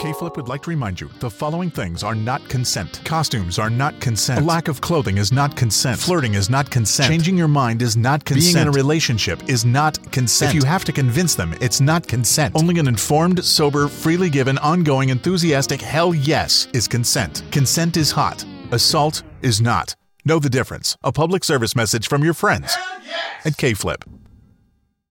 K-Flip would like to remind you, the following things are not consent. Costumes are not consent. A lack of clothing is not consent. Flirting is not consent. Changing your mind is not consent. Being in a relationship is not consent. If you have to convince them, it's not consent. Only an informed, sober, freely given, ongoing, enthusiastic hell yes is consent. Consent is hot. Assault is not. Know the difference. A public service message from your friends at K-Flip.